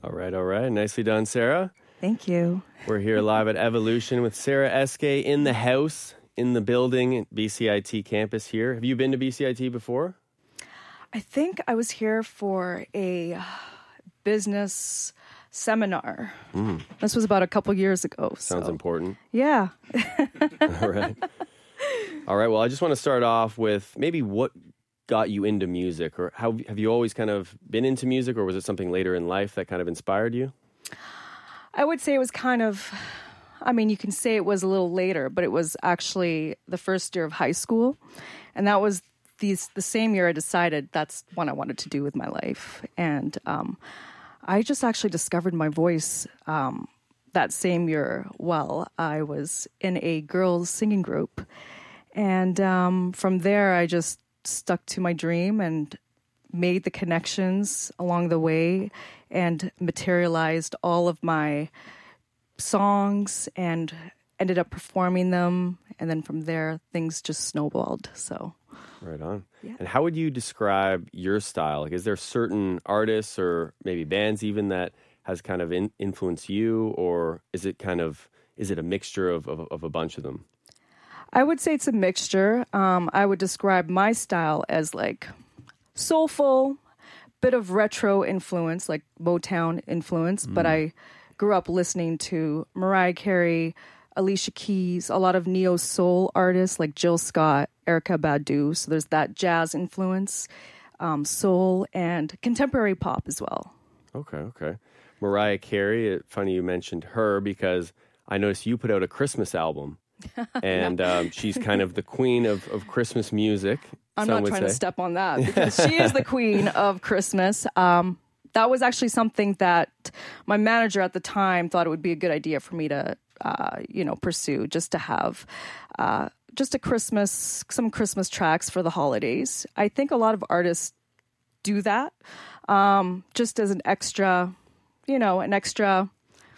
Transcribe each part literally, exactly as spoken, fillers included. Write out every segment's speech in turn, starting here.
All right, all right. Nicely done, Sarah. Thank you. We're here live at Evolution with Sarah Eskay in the house, in the building at B C I T campus here. Have you been to B C I T before? I think I was here for a business seminar. Mm. This was about a couple years ago. Sounds so. important. Yeah. All right. All right. Well, I just want to start off with maybe what got you into music, or how have you always kind of been into music, or was it something later in life that kind of inspired you? I would say it was kind of, I mean, you can say it was a little later, but it was actually the first year of high school. And that was these, the same year I decided that's what I wanted to do with my life. And um, I just actually discovered my voice um, that same year while I was in a girls' singing group. And um, from there, I just stuck to my dream and made the connections along the way and materialized all of my songs and ended up performing them. And then from there, things just snowballed. So, right on. Yeah. And how would you describe your style? Like, is there certain artists or maybe bands even that has kind of in, influenced you, or is it kind of, is it a mixture of, of, of a bunch of them? I would say it's a mixture. Um, I would describe my style as like soulful, bit of retro influence, like Motown influence. Mm. But I grew up listening to Mariah Carey, Alicia Keys, a lot of neo soul artists like Jill Scott, Erykah Badu. So there's that jazz influence, um, soul, and contemporary pop as well. Okay, okay. Mariah Carey, it, funny you mentioned her because I noticed you put out a Christmas album. And yeah. um, she's kind of the queen of, of Christmas music. I'm not trying say. to step on that because she is the queen of Christmas. Um, that was actually something that my manager at the time thought it would be a good idea for me to, uh, you know, pursue, just to have uh, just a Christmas, some Christmas tracks for the holidays. I think a lot of artists do that um, just as an extra, you know, an extra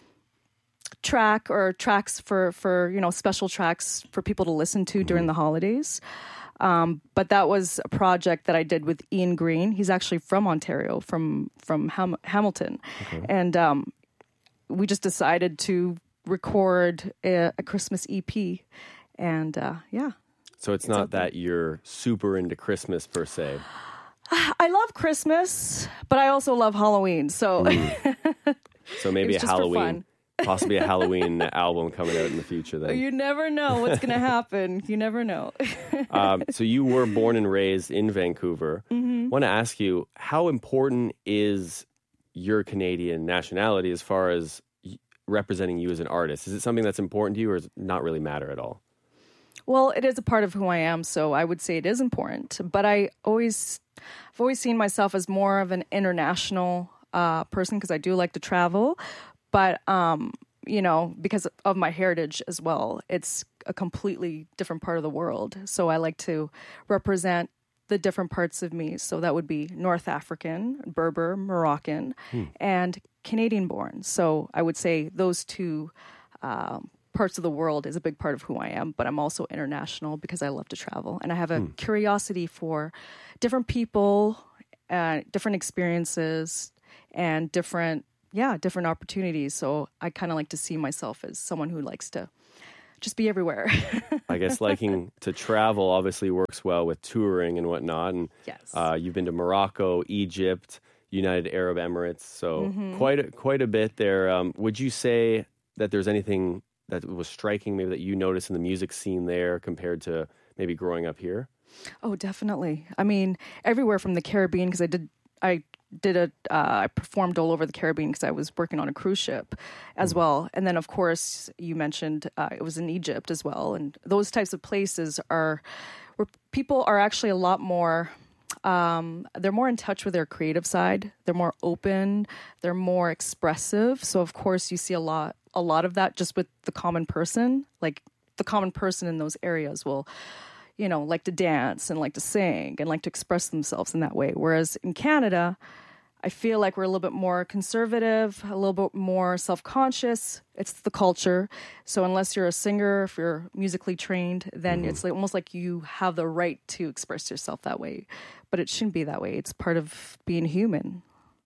track or tracks for, for, you know, special tracks for people to listen to during the holidays. Um, but that was a project that I did with Ian Green. He's actually from Ontario, from, from Ham- Hamilton. Okay. And um, we just decided to record a, a Christmas E P. And uh, yeah. So it's, it's not that you're super into Christmas per se. I love Christmas, but I also love Halloween. So, mm. so maybe a Halloween. Possibly a Halloween album coming out in the future then. You never know what's going to happen. You never know. um, so you were born and raised in Vancouver. Mm-hmm. I want to ask you, how important is your Canadian nationality as far as representing you as an artist? Is it something that's important to you, or does it not really matter at all? Well, it is a part of who I am, so I would say it is important. But I always, I've always seen myself as more of an international uh, person because I do like to travel. But, um, you know, because of my heritage as well, it's a completely different part of the world. So I like to represent the different parts of me. So that would be North African, Berber, Moroccan, hmm. and Canadian born. So I would say those two um, parts of the world is a big part of who I am. But I'm also international because I love to travel. And I have a hmm. curiosity for different people, uh, different experiences, and different Yeah, different opportunities. So I kind of like to see myself as someone who likes to just be everywhere. I guess liking to travel obviously works well with touring and whatnot. And yes. uh, you've been to Morocco, Egypt, United Arab Emirates. So mm-hmm. quite, a, quite a bit there. Um, would you say that there's anything that was striking maybe that you noticed in the music scene there compared to maybe growing up here? Oh, definitely. I mean, everywhere from the Caribbean, because I did... I did a, uh, I performed all over the Caribbean because I was working on a cruise ship as mm. well. And then, of course, you mentioned uh, it was in Egypt as well. And those types of places are where people are actually a lot more, um, they're more in touch with their creative side. They're more open. They're more expressive. So, of course, you see a lot, a lot of that just with the common person. Like the common person in those areas will, you know, like to dance and like to sing and like to express themselves in that way. Whereas in Canada, I feel like we're a little bit more conservative, a little bit more self-conscious. It's the culture. So unless you're a singer, if you're musically trained, then mm-hmm. it's like almost like you have the right to express yourself that way. But it shouldn't be that way. It's part of being human.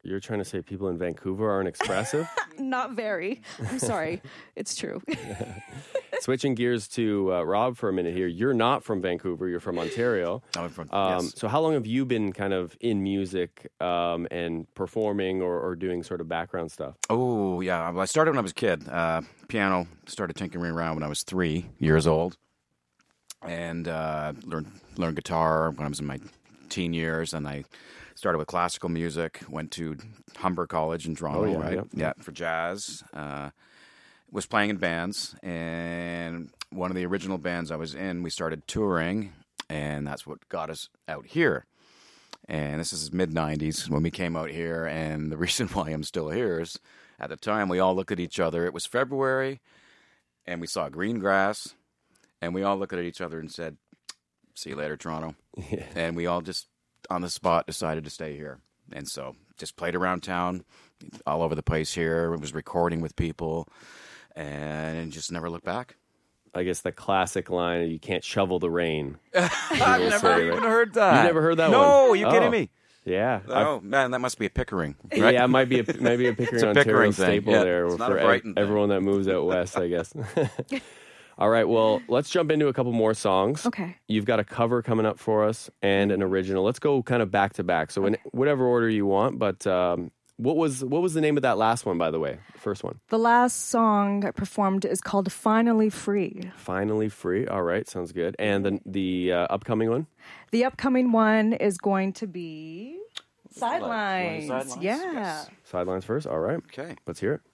You're trying to say people in Vancouver aren't expressive? Not very. I'm sorry. It's true. Switching gears to uh, Rob for a minute here. You're not from Vancouver. You're from Ontario. I'm from, Um, yes. So how long have you been kind of in music um, and performing or, or doing sort of background stuff? Oh, yeah. Well, I started when I was a kid. Uh, piano, started tinkering around when I was three years old. And uh, learned, learned guitar when I was in my teen years. And I started with classical music, went to Humber College in Toronto, Oh, yeah, right? yeah. Yeah, for jazz. Uh, was playing in bands. And one of the original bands I was in, we started touring. And that's what got us out here. And this is mid nineties when we came out here. And the reason why I'm still here is at the time we all looked at each other. It was February and we saw green grass. And we all looked at each other and said, see you later, Toronto. Yeah. And we all just on the spot decided to stay here. And so just played around town all over the place here. Was recording with people and just never looked back. I guess the classic line, you can't shovel the rain. I've never say, even right? heard that. You never heard that no, one? No, are you Oh. kidding me? Yeah. Oh, man, that must be a Pickering. I've- Right? Yeah, it might be a, maybe a Pickering, It's a Ontario Pickering thing. staple Yeah, there it's not for a ev- Brighton thing. everyone that moves out west, I guess. All right, well, let's jump into a couple more songs. Okay. You've got a cover coming up for us and an original. Let's go kind of back to back. So in whatever order you want, but um, what was what was the name of that last one, by the way? The first one. The last song I performed is called Finally Free. Finally Free. All right, sounds good. And the the uh, upcoming one? The upcoming one is going to be Sidelines. Sidelines? Yeah. Yes. Sidelines first. All right. Okay. Let's hear it.